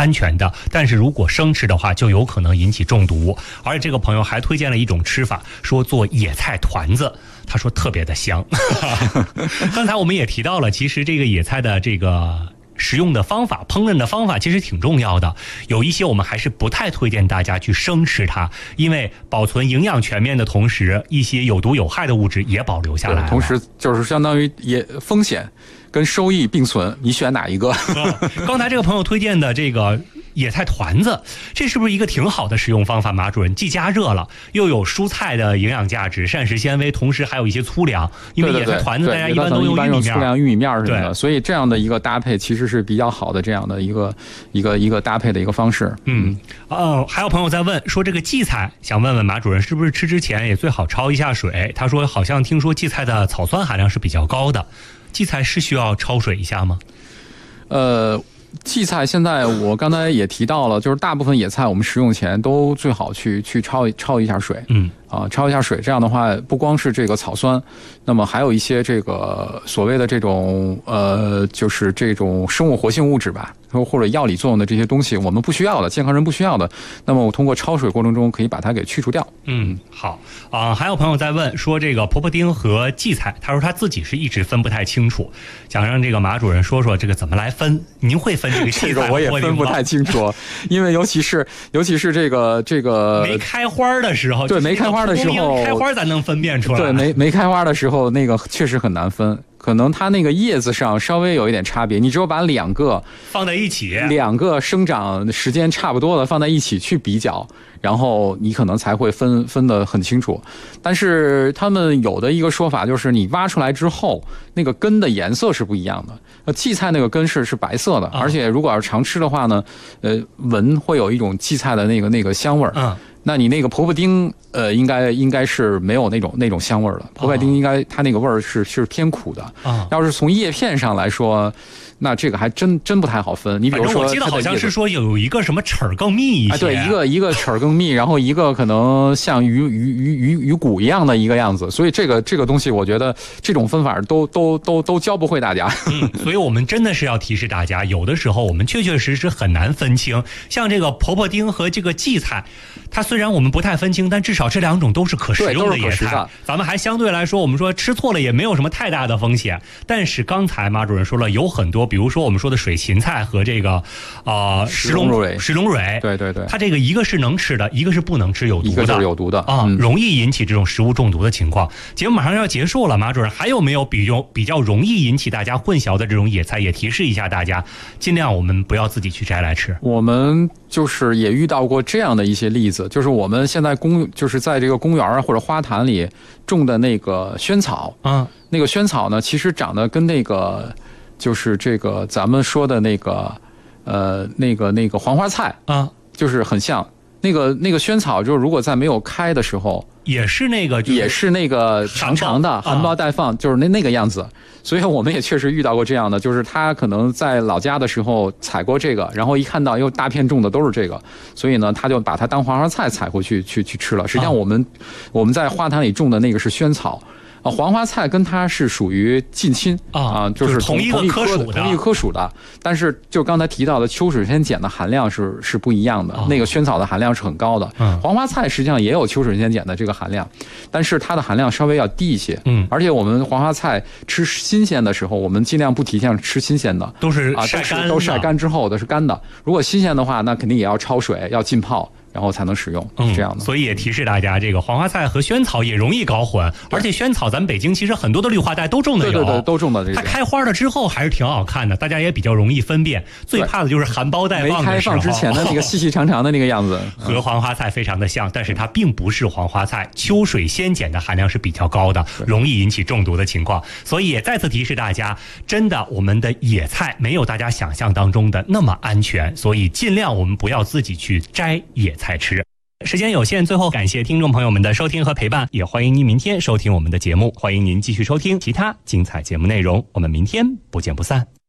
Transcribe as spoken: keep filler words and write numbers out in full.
安全的，但是如果生吃的话就有可能引起中毒。而且这个朋友还推荐了一种吃法，说做野菜团子，他说特别的香。刚才我们也提到了，其实这个野菜的这个食用的方法，烹饪的方法其实挺重要的，有一些我们还是不太推荐大家去生吃它，因为保存营养全面的同时，一些有毒有害的物质也保留下来了， 同时就是相当于也风险跟收益并存，你选哪一个？ 嗯、刚才这个朋友推荐的这个野菜团子，这是不是一个挺好的食用方法？马主任，既加热了，又有蔬菜的营养价值、膳食纤维，同时还有一些粗粮。因为野菜团子大家一般都用玉米面、 粗粮、玉米面什么的，所以这样的一个搭配其实是比较好的，这样的一个一个一个搭配的一个方式。 嗯，哦，还有朋友在问说，这个荠菜，想问问马主任，是不是吃之前也最好焯一下水？他说，好像听说荠菜的草酸含量是比较高的，荠菜是需要焯水一下吗？ 呃。荠菜现在我刚才也提到了，就是大部分野菜我们食用前都最好去去焯焯一下水， 嗯啊，焯一下水，这样的话不光是这个草酸，那么还有一些这个所谓的这种呃，就是这种生物活性物质吧，或者药理作用的这些东西，我们不需要的，健康人不需要的，那么我通过焯水过程中可以把它给去除掉。 嗯，好啊、呃。还有朋友在问说，这个婆婆丁和荠菜，他说他自己是一直分不太清楚，想让这个马主任说说这个怎么来分。您会分这个荠菜？ 这个我也分不太清楚，因为尤其是尤其是这个这个没开花的时候， 对，没开花的时候， 开花咱能分辨出来。 对，没没开花的时候，那个确实很难分。可能它那个叶子上稍微有一点差别，你只有把两个放在一起， 两个生长时间差不多的放在一起去比较，然后你可能才会分分得很清楚。但是他们有的一个说法就是，你挖出来之后，那个根的颜色是不一样的。呃，荠菜那个根是是白色的，而且如果要是常吃的话呢，呃，闻会有一种荠菜的那个那个香味儿。 嗯。 那你那个婆婆丁，呃，应该应该是没有那种那种香味儿的。婆婆丁应该它那个味儿是是偏苦的。 啊， 要是从叶片上来说，那这个还真真不太好分。你比如说， 我记得好像是说有一个什么齿儿更密一些， 哎，对，一个一个齿儿更密，然后一个可能像鱼鱼鱼鱼鱼骨一样的一个样子。所以这个这个东西，我觉得这种分法都都都都教不会大家。 嗯，所以我们真的是要提示大家，有的时候我们确确实实很难分清，像这个婆婆丁和这个荠菜，它虽然我们不太分清，但至少这两种都是可食用的野菜。咱们还相对来说，我们说吃错了也没有什么太大的风险。但是刚才马主任说了，有很多，比如说我们说的水芹菜和这个呃石龙蕊，石龙蕊， 对对对， 它这个一个是能吃的，一个是不能吃，有毒的， 一个就是有毒的啊、嗯，容易引起这种食物中毒的情况。节目马上要结束了，马主任还有没有比较比较容易引起大家混淆的这种野菜？也提示一下大家，尽量我们不要自己去摘来吃。 我们就是也遇到过这样的一些例子，就是我们现在公就是在这个公园或者花坛里种的那个萱草， 嗯， 那个萱草呢，其实长得跟那个就是这个咱们说的那个呃那个那个黄花菜啊， 就是很像。那个那个萱草，就是如果在没有开的时候， 也是那个， 也是那个长长的含苞待放，就是那那个样子。所以我们也确实遇到过这样的，就是他可能在老家的时候采过这个，然后一看到又大片种的都是这个，所以呢，他就把它当黄花菜采回去去去吃了。实际上我们、啊、我们在花坛里种的那个是萱草。啊，黄花菜跟它是属于近亲啊，就是同一个科属的， 同一个科属的。但是就刚才提到的秋水仙碱的含量是是不一样的， 哦、 那个萱草的含量是很高的。 嗯， 黄花菜实际上也有秋水仙碱的这个含量，但是它的含量稍微要低一些。 嗯， 而且我们黄花菜吃新鲜的时候，我们尽量不提倡吃新鲜的， 都是啊， 晒干， 都晒干之后的是干的。如果新鲜的话，那肯定也要焯水，要浸泡。然后才能使用，是这样的、嗯。 所以也提示大家，这个黄花菜和萱草也容易搞混，而且萱草咱们北京其实很多的绿化带都种的有， 对对对，都种的这个。 它开花了之后还是挺好看的，大家也比较容易分辨。最怕的就是含苞待放的时候， 没开放之前的那个细细长长的那个样子， 和黄花菜非常的像，但是它并不是黄花菜，秋水仙碱的含量是比较高的，容易引起中毒的情况。所以也再次提示大家，真的我们的野菜没有大家想象当中的那么安全，所以尽量我们不要自己去摘野菜吃。时间有限，最后感谢听众朋友们的收听和陪伴，也欢迎您明天收听我们的节目，欢迎您继续收听其他精彩节目内容，我们明天不见不散。